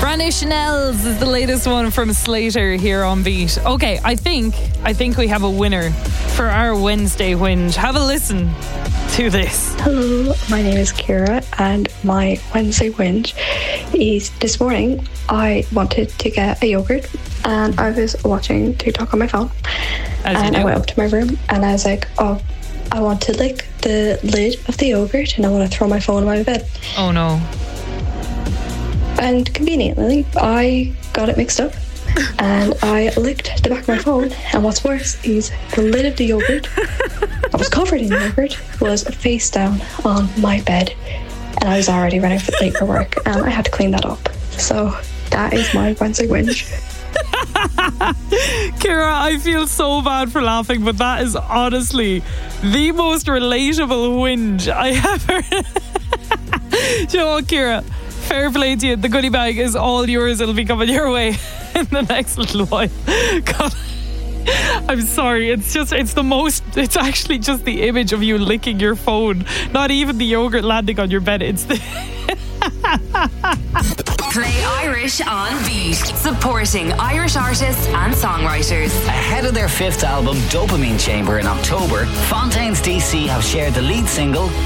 Brand new Chanel's is the latest one from Slater here on Beat. Okay, I think we have a winner for our Wednesday whinge. Have a listen to this. Hello, my name is Kira, and my Wednesday whinge is this morning I wanted to get a yogurt, and I was watching TikTok on my phone, and I went up to my room and I was like, oh, I want to lick the lid of the yogurt and I want to throw my phone in my bed. Oh no. And conveniently, I got it mixed up and I licked the back of my phone, and what's worse is the lid of the yogurt that was covered in yogurt was face down on my bed, and I was already running late for work and I had to clean that up. So that is my Wednesday whinge. Kira, I feel so bad for laughing, but that is honestly the most relatable whinge I ever. Do you know what, Kira? Fair play to you. The goodie bag is all yours. It'll be coming your way in the next little while. God, I'm sorry. It's actually just the image of you licking your phone. Not even the yogurt landing on your bed. It's the... Play Irish on Beat, supporting Irish artists and songwriters. Ahead of their 5th album, Dopamine Chamber, in October, Fontaines DC have shared the lead single,